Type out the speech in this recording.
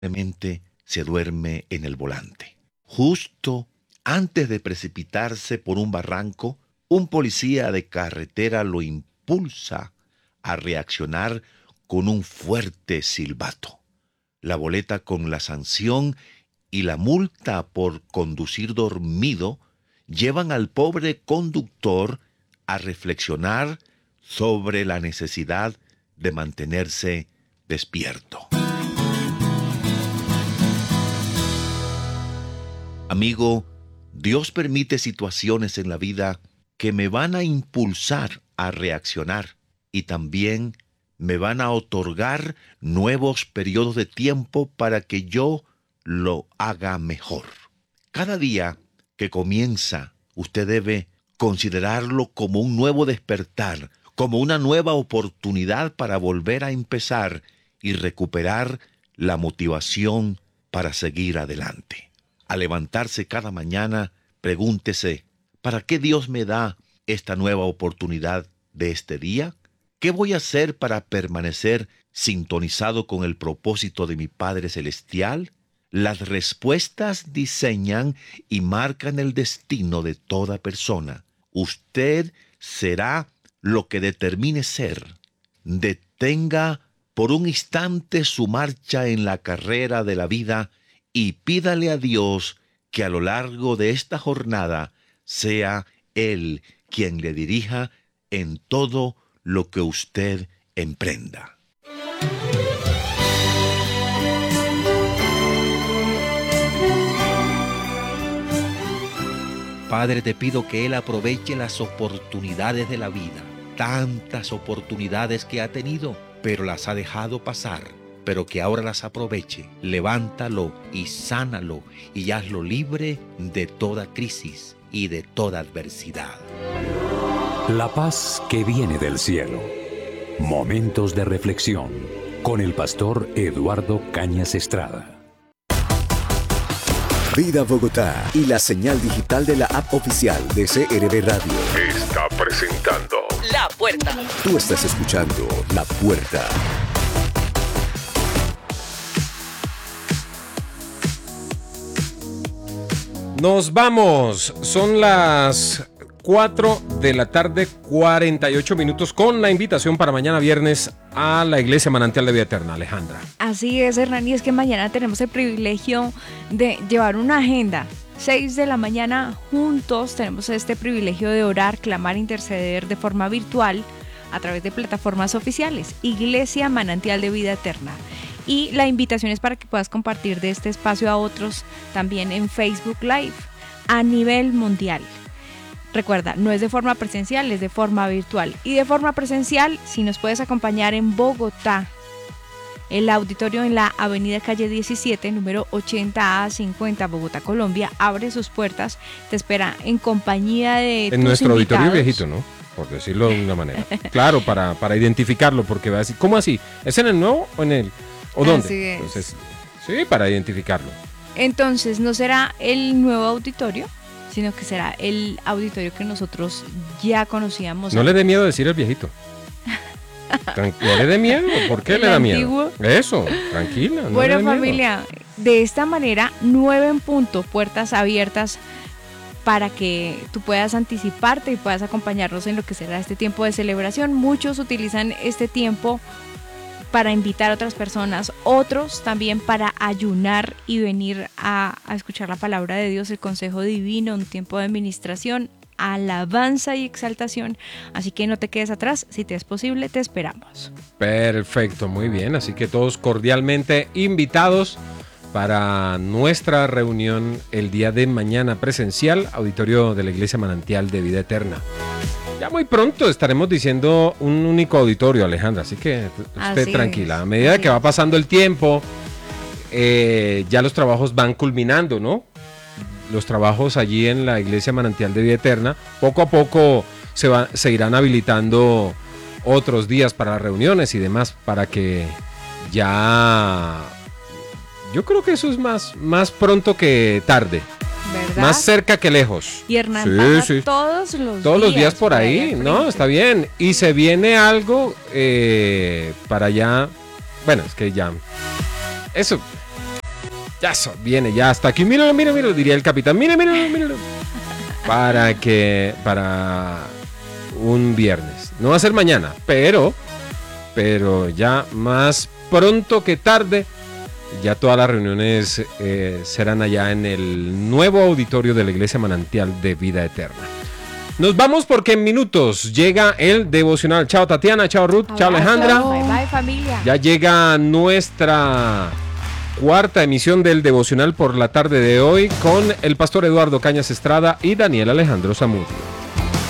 Simplemente se duerme en el volante. Justo antes de precipitarse por un barranco, un policía de carretera lo impulsa a reaccionar con un fuerte silbato. La boleta con la sanción y la multa por conducir dormido llevan al pobre conductor a reflexionar sobre la necesidad de mantenerse despierto. Amigo, Dios permite situaciones en la vida que me van a impulsar a reaccionar y también me van a otorgar nuevos periodos de tiempo para que yo lo haga mejor. Cada día que comienza, usted debe considerarlo como un nuevo despertar, como una nueva oportunidad para volver a empezar y recuperar la motivación para seguir adelante. Al levantarse cada mañana, pregúntese, ¿para qué Dios me da esta nueva oportunidad de este día? ¿Qué voy a hacer para permanecer sintonizado con el propósito de mi Padre Celestial? Las respuestas diseñan y marcan el destino de toda persona. Usted será lo que determine ser. Detenga por un instante su marcha en la carrera de la vida y pídale a Dios que a lo largo de esta jornada sea Él quien le dirija en todo lo que usted emprenda. Padre, te pido que Él aproveche las oportunidades de la vida, tantas oportunidades que ha tenido, pero las ha dejado pasar, pero que ahora las aproveche. Levántalo y sánalo y hazlo libre de toda crisis y de toda adversidad. La paz que viene del cielo. Momentos de reflexión con el pastor Eduardo Cañas Estrada. Vida Bogotá y la señal digital de la app oficial de CRB Radio está presentando La Puerta. Tú estás escuchando La Puerta. Nos vamos, son las 4 de la tarde, 48 minutos, con la invitación para mañana viernes a la Iglesia Manantial de Vida Eterna. Alejandra. Así es, Hernán, y es que mañana tenemos el privilegio de llevar una agenda. 6 de la mañana juntos tenemos este privilegio de orar, clamar, interceder de forma virtual a través de plataformas oficiales. Iglesia Manantial de Vida Eterna. Y la invitación es para que puedas compartir de este espacio a otros también en Facebook Live a nivel mundial. Recuerda, no es de forma presencial, es de forma virtual. Y de forma presencial, si nos puedes acompañar en Bogotá, el auditorio en la avenida calle 17, número 80A50, Bogotá, Colombia, abre sus puertas, te espera en compañía de en nuestro auditorio viejito, ¿no? Por decirlo de una manera. Claro, para identificarlo, porque va a decir, ¿cómo así? ¿Es en el nuevo o en el...? ¿O dónde? Así es. Entonces, sí, para identificarlo. Entonces, no será el nuevo auditorio, sino que será el auditorio que nosotros ya conocíamos. No le dé miedo decir el viejito. No le dé miedo. ¿Por qué le da miedo? Eso, tranquila. No bueno, le dé familia, miedo. De esta manera, 9 en punto, puertas abiertas para que tú puedas anticiparte y puedas acompañarnos en lo que será este tiempo de celebración. Muchos utilizan este tiempo para invitar a otras personas, otros también para ayunar y venir a escuchar la palabra de Dios, el consejo divino, un tiempo de administración, alabanza y exaltación. Así que no te quedes atrás, si te es posible, te esperamos. Perfecto, muy bien. Así que todos cordialmente invitados para nuestra reunión el día de mañana presencial, auditorio de la Iglesia Manantial de Vida Eterna. Ya muy pronto estaremos diciendo un único auditorio, Alejandra, así que usted así tranquila. Es, a medida que va pasando el tiempo, ya los trabajos van culminando, ¿no? Los trabajos allí en la Iglesia Manantial de Vida Eterna, poco a poco se irán habilitando otros días para las reuniones y demás, para que ya... Yo creo que eso es más pronto que tarde. ¿Verdad? Más cerca que lejos. Y Hernán pasa todos los días por ahí, ¿no? Está bien. Y se viene algo para allá. Bueno, es que ya... Eso Ya viene, ya hasta aquí. Míralo, diría el capitán. Míralo. Para un viernes. No va a ser mañana, pero ya más pronto que tarde, ya todas las reuniones serán allá en el nuevo auditorio de la Iglesia Manantial de Vida Eterna. Nos vamos porque en minutos llega el devocional. Chao Tatiana, chao Ruth, chao Alejandra. Bye bye familia. Ya llega nuestra cuarta emisión del devocional por la tarde de hoy con el pastor Eduardo Cañas Estrada y Daniel Alejandro Zamudio.